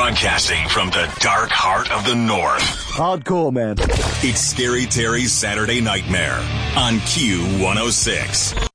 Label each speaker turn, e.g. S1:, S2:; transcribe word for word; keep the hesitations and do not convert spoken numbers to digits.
S1: Broadcasting from the dark heart of the North.
S2: Hardcore, man.
S1: It's Scary Terry's Saturday Nightmare on Q one oh six.